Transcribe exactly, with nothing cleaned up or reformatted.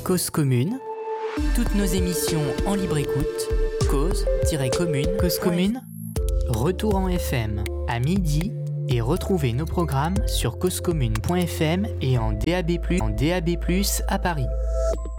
Cause commune. Toutes nos émissions en libre écoute. Cause-commune. Cause commune. Retour en F M à midi et retrouvez nos programmes sur cause commune point f m et en D A B plus, en D A B plus à Paris.